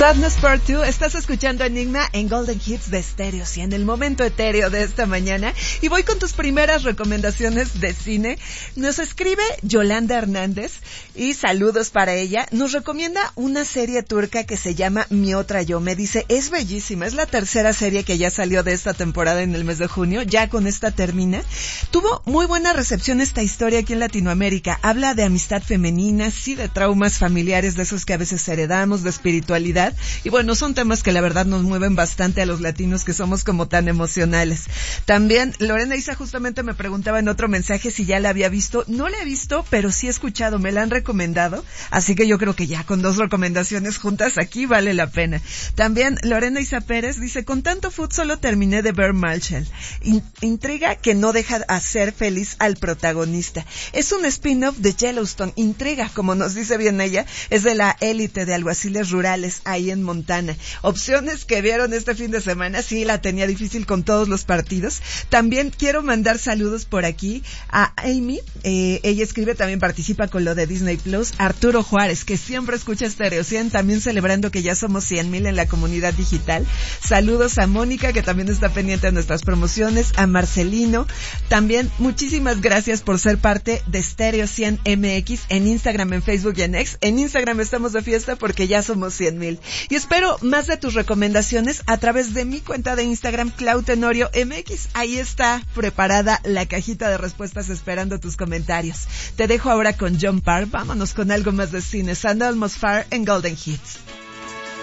Sadness Part 2, estás escuchando Enigma en Golden Hits de Stereo 100, el momento etéreo de esta mañana, y voy con tus primeras recomendaciones de cine. Nos escribe Yolanda Hernández, y saludos para ella. Nos recomienda una serie turca que se llama Mi Otra Yo. Me dice, es bellísima, es la tercera serie que ya salió de esta temporada en el mes de junio, ya con esta termina. Tuvo muy buena recepción esta historia aquí en Latinoamérica. Habla de amistad femenina, sí, de traumas familiares, de esos que a veces heredamos, de espiritualidad. Y bueno, son temas que la verdad nos mueven bastante a los latinos, que somos como tan emocionales. También Lorena Isa justamente me preguntaba en otro mensaje si ya la había visto. No la he visto, pero sí he escuchado, me la han recomendado, así que yo creo que ya con 2 recomendaciones juntas aquí vale la pena. También Lorena Isa Pérez dice, con tanto food solo terminé de ver Marshall. Intriga que no deja hacer feliz al protagonista. Es un spin-off de Yellowstone. Intriga, como nos dice bien ella, es de la élite de alguaciles rurales ahí en Montana. Opciones que vieron este fin de semana, sí, la tenía difícil con todos los partidos. También quiero mandar saludos por aquí a Amy, ella escribe, también participa con lo de Disney Plus, Arturo Juárez, que siempre escucha Stereo 100, también celebrando que ya somos 100,000 en la comunidad digital. Saludos a Mónica, que también está pendiente de nuestras promociones, a Marcelino, también muchísimas gracias por ser parte de Stereo 100 MX en Instagram, en Facebook y en X. En Instagram estamos de fiesta porque ya somos 100,000. Y espero más de tus recomendaciones a través de mi cuenta de Instagram, Clau Tenorio MX. Ahí está preparada la cajita de respuestas esperando tus comentarios. Te dejo ahora con John Parr. Vámonos con algo más de cine. Sound Almost Far en Golden Hits.